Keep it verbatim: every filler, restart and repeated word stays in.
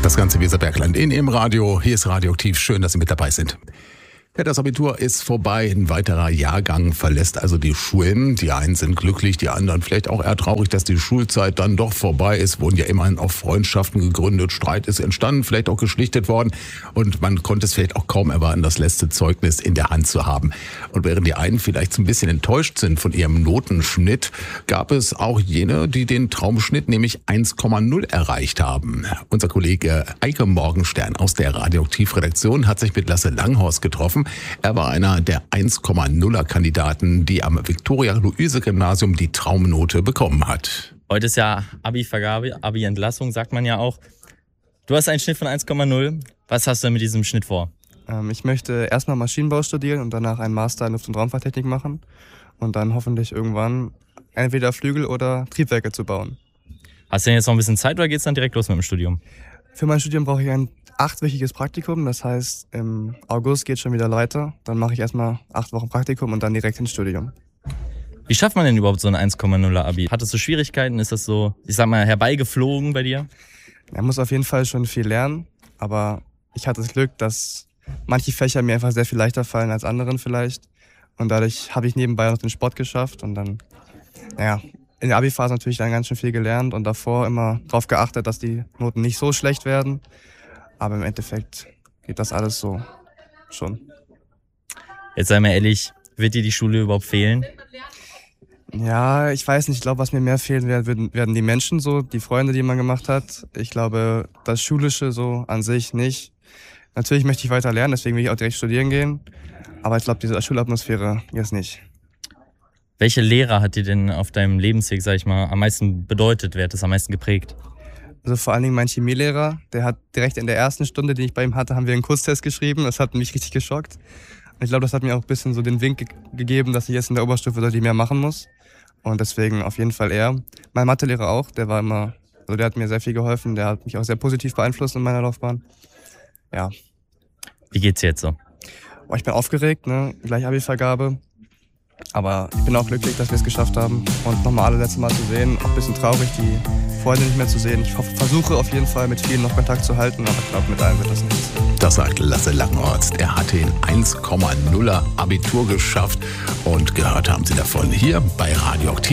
Das ganze Weserbergland in im Radio. Hier ist Radioaktiv. Schön, dass Sie mit dabei sind. Ja, das Abitur ist vorbei. Ein weiterer Jahrgang verlässt also die Schulen. Die einen sind glücklich, die anderen vielleicht auch eher traurig, dass die Schulzeit dann doch vorbei ist. Wurden ja immerhin auch Freundschaften gegründet. Streit ist entstanden, vielleicht auch geschlichtet worden. Und man konnte es vielleicht auch kaum erwarten, das letzte Zeugnis in der Hand zu haben. Und während die einen vielleicht so ein bisschen enttäuscht sind von ihrem Notenschnitt, gab es auch jene, die den Traumschnitt, nämlich eins Komma null erreicht haben. Unser Kollege Eike Morgenstern aus der Radioaktiv-Redaktion hat sich mit Lasse Langhorst getroffen. Er war einer der eins Komma nuller Kandidaten, die am Viktoria-Luise-Gymnasium die Traumnote bekommen hat. Heute ist ja Abi-Vergabe, Abi-Entlassung, sagt man ja auch. Du hast einen Schnitt von eins Komma null. Was hast du mit diesem Schnitt vor? Ähm, ich möchte erstmal Maschinenbau studieren und danach einen Master in Luft- und Raumfahrttechnik machen und dann hoffentlich irgendwann entweder Flügel oder Triebwerke zu bauen. Hast du denn jetzt noch ein bisschen Zeit oder geht's dann direkt los mit dem Studium? Für mein Studium brauche ich ein achtwöchiges Praktikum, das heißt im August geht schon wieder weiter. Dann mache ich erstmal acht Wochen Praktikum und dann direkt ins Studium. Wie schafft man denn überhaupt so ein eins Komma nuller Abi? Hattest du Schwierigkeiten? Ist das so, ich sag mal, herbeigeflogen bei dir? Man muss auf jeden Fall schon viel lernen, aber ich hatte das Glück, dass manche Fächer mir einfach sehr viel leichter fallen als anderen vielleicht. Und dadurch habe ich nebenbei noch den Sport geschafft und dann, naja, in der Abi-Phase natürlich dann ganz schön viel gelernt und davor immer darauf geachtet, dass die Noten nicht so schlecht werden. Aber im Endeffekt geht das alles so schon. Jetzt sei mal ehrlich, wird dir die Schule überhaupt fehlen? Ja, ich weiß nicht. Ich glaube, was mir mehr fehlen werden, werden die Menschen so, die Freunde, die man gemacht hat. Ich glaube, das Schulische so an sich nicht. Natürlich möchte ich weiter lernen, deswegen will ich auch direkt studieren gehen. Aber ich glaube, diese Schulatmosphäre jetzt nicht. Welche Lehrer hat dir denn auf deinem Lebensweg, sag ich mal, am meisten bedeutet? Wer hat das am meisten geprägt? Also vor allen Dingen mein Chemielehrer, der hat direkt in der ersten Stunde, die ich bei ihm hatte, haben wir einen Kurztest geschrieben. Das hat mich richtig geschockt. Und ich glaube, das hat mir auch ein bisschen so den Wink ge- gegeben, dass ich jetzt in der Oberstufe deutlich mehr machen muss. Und deswegen auf jeden Fall er. Mein Mathelehrer auch, der war immer, also der hat mir sehr viel geholfen. Der hat mich auch sehr positiv beeinflusst in meiner Laufbahn. Ja. Wie geht's jetzt so? Oh, ich bin aufgeregt, ne? Gleich Abi-Vergabe. Aber ich bin auch glücklich, dass wir es geschafft haben. Und nochmal alle letzte Mal zu sehen. Auch ein bisschen traurig, die Freunde nicht mehr zu sehen. Ich hoffe, versuche auf jeden Fall mit vielen noch Kontakt zu halten, aber ich glaube, mit allen wird das nichts. Das sagt Lasse Langhorst. Er hatte ein eins Komma nuller Abitur geschafft und gehört haben Sie davon hier bei Radioaktiv.